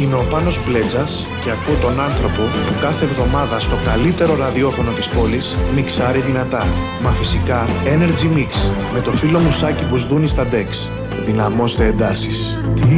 Είμαι ο Πάνος Μπλέτζας και ακούω τον άνθρωπο που κάθε εβδομάδα στο καλύτερο ραδιόφωνο της πόλης μιξάρει δυνατά. Μα φυσικά Energy Mix με το φίλο μου Σάκη Μπουσδούνη στα Dex. Δυναμώστε εντάσεις.